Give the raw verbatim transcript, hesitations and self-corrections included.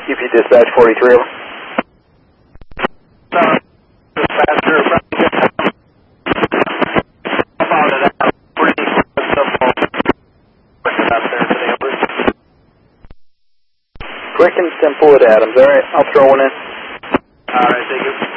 U P dispatch forty-three. Over. Uh, dispatcher, found it out pretty simple. Up there today, over. Quick and simple at Adams. All right, I'll throw one in. All right, thank you.